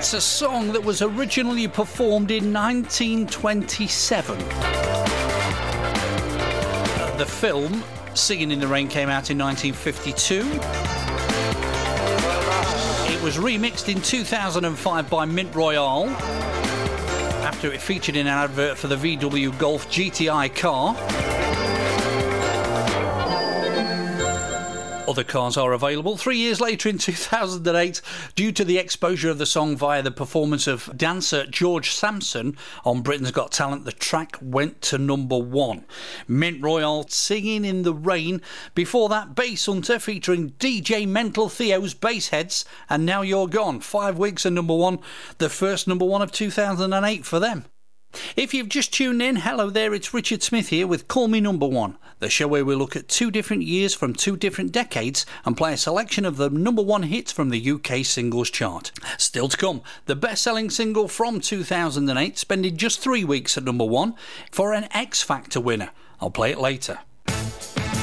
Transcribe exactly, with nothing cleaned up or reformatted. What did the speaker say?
It's a song that was originally performed in nineteen twenty-seven. Uh, the film Singing in the Rain came out in nineteen fifty-two. It was remixed in two thousand five by Mint Royale after it featured in an advert for the V W Golf G T I car. Other cars are available. Three years later, in two thousand eight, due to the exposure of the song via the performance of dancer George Sampson on Britain's Got Talent, the track went to number one. Mint Royale, Singing in the Rain. Before that, Bass Hunter featuring D J Mental Theo's Bassheads, and Now You're Gone. Five weeks at number one, the first number one of two thousand eight for them. If you've just tuned in, hello there, it's Richard Smith here with Call Me Number One, the show where we look at two different years from two different decades and play a selection of the number one hits from the U K singles chart. Still to come, the best-selling single from two thousand eight, spending just three weeks at number one for an X Factor winner. I'll play it later.